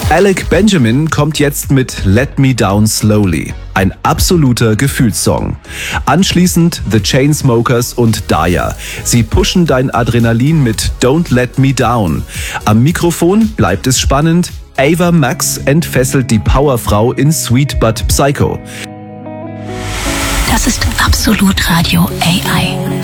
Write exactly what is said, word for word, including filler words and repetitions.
Alec Benjamin kommt jetzt mit Let Me Down Slowly. Ein absoluter Gefühlssong. Anschließend The Chainsmokers und Daya. Sie pushen dein Adrenalin mit Don't Let Me Down. Am Mikrofon bleibt es spannend. Ava Max entfesselt die Powerfrau in Sweet But Psycho. Das ist Absolut Radio A I.